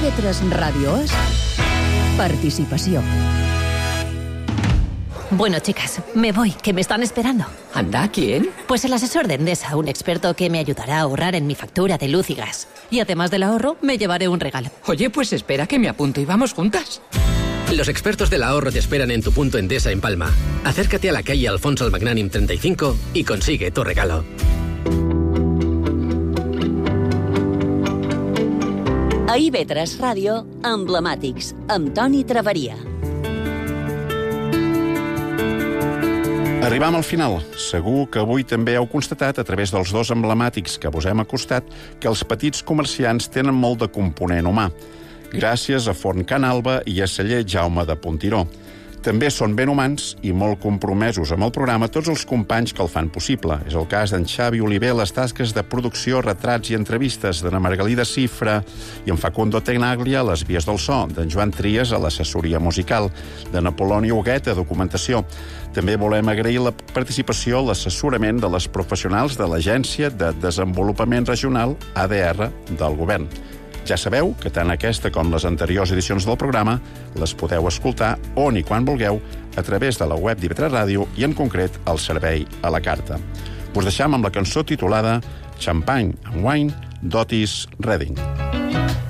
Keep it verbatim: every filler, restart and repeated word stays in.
I V tres Radio es participació. Bueno, chicas, me voy, que me están esperando. ¿Anda? ¿Quién? Pues el asesor de Endesa, un experto que me ayudará a ahorrar en mi factura de luz y gas. Y además del ahorro, me llevaré un regalo. Oye, pues espera que me apunto y vamos juntas. Los expertos del ahorro te esperan en tu punto Endesa en Palma. Acércate a la calle Alfonso el Magnànim treinta y cinco y consigue tu regalo. A I V tres Ràdio, Emblemàtics, amb Toni Traveria. Arribam al final. Segur que avui també heu constatat, a través dels dos emblemàtics que vos hem acostat, que els petits comerciants tenen molt de component humà. Gràcies a Forn Can Alba i a Celler Jaume de Pontiró. També són ben humans i molt compromesos amb el programa tots els companys que el fan possible. És el cas d'en Xavi Oliver, les tasques de producció, retrats i entrevistes, d'en Margalida Cifra i en Facundo Tenaglia a les vies del so, d'en Joan Trias a l'assessoria musical, de Napoloni Huguet a documentació. També volem agrair la participació, l'assessorament de les professionals de l'Agència de Desenvolupament Regional, A D R, del Govern. Ja sabeu que tant aquesta com les anteriors edicions del programa les podeu escoltar on i quan vulgueu a través de la web d'I V tres Ràdio i, en concret, al servei a la carta. Us deixam amb la cançó titulada Champagne and Wine d'Otis Redding.